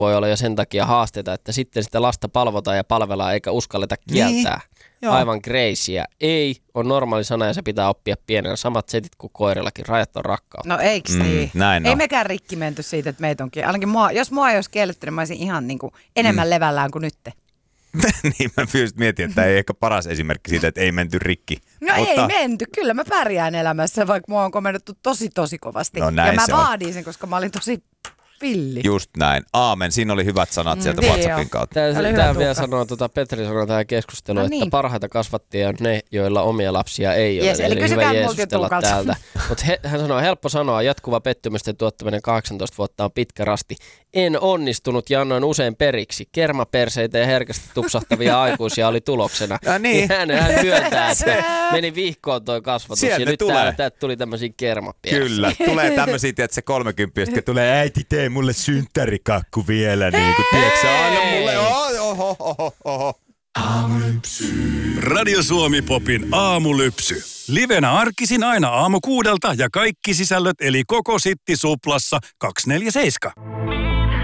voi olla jo sen takia haasteita, että sitten sitä lasta palvotaan ja palvellaan eikä uskalleta kieltää. Niin. Aivan crazyä. Ei on normaali sana ja se pitää oppia pienenä. Samat setit kuin koirillakin. Rajat on rakkautta. No eiks niin? Näin ei mekään rikki menty siitä, että meitä onkin. Ainakin jos mua ei olisi kielletty, niin mä olisin ihan niin kuin enemmän levällään kuin nytte. Niin mä just mietin, että ei ehkä paras esimerkki siitä, että ei menty rikki. No mutta... ei menty. Kyllä mä pärjään elämässä, vaikka mua on komennettu tosi kovasti. No näin ja mä se vaadin sen, koska mä olin tosi villi. Just näin. Aamen. Siinä oli hyvät sanat sieltä WhatsAppin kautta. Tämä vielä sanoo, Petri sanoo tähän keskusteluun, että parhaita kasvattajia on ne, joilla omia lapsia ei ole. Eli hyvä jeesustella täältä. Mutta hän sanoo, helppo sanoa, jatkuva pettymysten tuottaminen 18 vuotta on pitkä rasti. En onnistunut ja annoin usein periksi. Kermaperseitä ja herkästi tupsahtavia aikuisia oli tuloksena. Ja niin. Hän myöntää, että meni vihkoon toi kasvatus. Sieltä ja nyt täältä tuli tämmöisiä kermaperseitä. Kyllä, tulee tämmöisiä, että se 30, jotka tulee, äiti tee mulle synttärikakku vielä. Niin kuin, tiedätkö, aina mulle, oho. Aamulypsy. Radio Suomi Popin aamulypsy. Livenä arkisin aina aamu 6 ja kaikki sisällöt eli koko Sitti Suplassa 247.